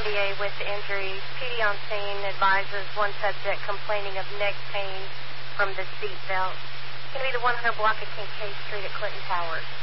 VA with the injury. PD on scene advises one subject complaining of neck pain from the seat belt. Going to be the 100 block of Kincaid Street at Clinton Towers.